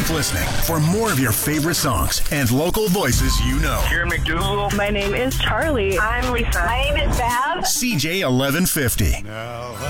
Keep listening for more of your favorite songs and local voices you know. Karen McDougal. My name is Charlie. I'm Lisa. My name is Bev. CJ 1150. Now